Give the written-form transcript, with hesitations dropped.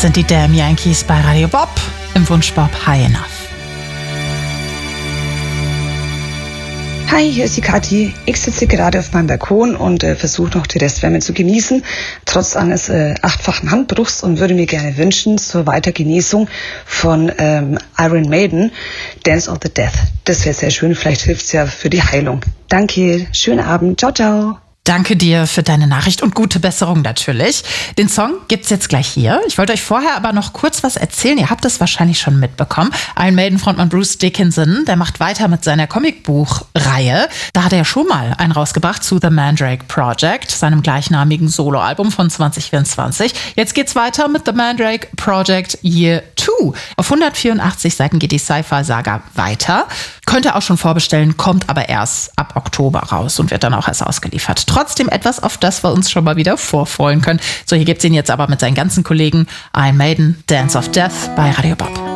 sind die Damn Yankees bei Radio Bob im Wunschbob High Enough. Hi, hier ist die Kathi. Ich sitze gerade auf meinem Balkon und versuche noch die Restwärme zu genießen, trotz eines 8-fachen Handbruchs, und würde mir gerne wünschen zur Weitergenesung von Iron Maiden, Dance of the Death. Das wäre sehr schön, vielleicht hilft es ja für die Heilung. Danke, schönen Abend, ciao, ciao. Danke dir für deine Nachricht und gute Besserung natürlich. Den Song gibt's jetzt gleich hier. Ich wollte euch vorher aber noch kurz was erzählen. Ihr habt es wahrscheinlich schon mitbekommen. Iron Maiden-Frontmann Bruce Dickinson, der macht weiter mit seiner Comicbuchreihe. Da hat er schon mal einen rausgebracht zu The Mandrake Project, seinem gleichnamigen Soloalbum von 2024. Jetzt geht's weiter mit The Mandrake Project Year 2. Auf 184 Seiten geht die Sci-Fi-Saga weiter. Könnt ihr auch schon vorbestellen, kommt aber erst ab Oktober raus und wird dann auch erst ausgeliefert. Trotzdem etwas, auf das wir uns schon mal wieder vorfreuen können. So, hier gibt's ihn jetzt aber mit seinen ganzen Kollegen. Iron Maiden, Dance of Death bei Radio Bob.